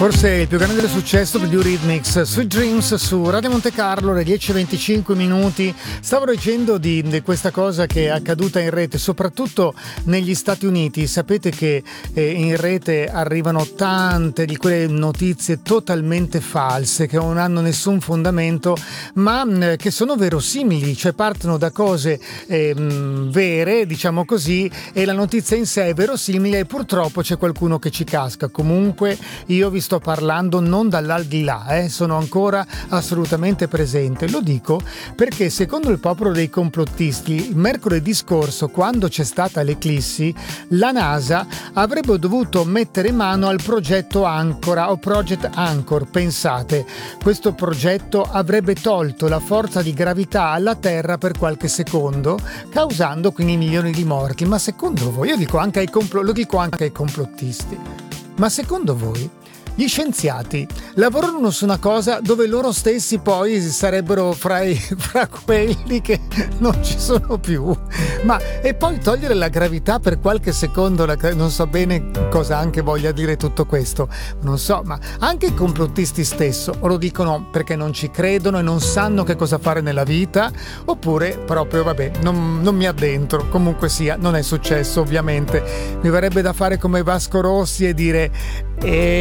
Forse il più grande successo di Eurythmics, Sweet Dreams su Radio Monte Carlo, alle 10:25 minuti. Stavo dicendo di questa cosa che è accaduta in rete, soprattutto negli Stati Uniti. Sapete che in rete arrivano tante di quelle notizie totalmente false, che non hanno nessun fondamento, ma che sono verosimili, cioè partono da cose vere, diciamo così, e la notizia in sé è verosimile e purtroppo c'è qualcuno che ci casca. Comunque io vi sto parlando non dall'aldilà, sono ancora assolutamente presente. Lo dico perché secondo il popolo dei complottisti, mercoledì scorso, quando c'è stata l'eclissi, la NASA avrebbe dovuto mettere mano al progetto Ancora o Project Anchor. Pensate, questo progetto avrebbe tolto la forza di gravità alla Terra per qualche secondo, causando quindi milioni di morti. Ma secondo voi, io dico anche lo dico anche ai complottisti, ma secondo voi gli scienziati lavorano su una cosa dove loro stessi poi sarebbero fra quelli che non ci sono più, e poi togliere la gravità per qualche secondo, non so bene cosa anche voglia dire tutto questo, non so, ma anche i complottisti stesso o lo dicono perché non ci credono e non sanno che cosa fare nella vita, oppure proprio non mi addentro. Comunque sia, non è successo ovviamente. Mi verrebbe da fare come Vasco Rossi e dire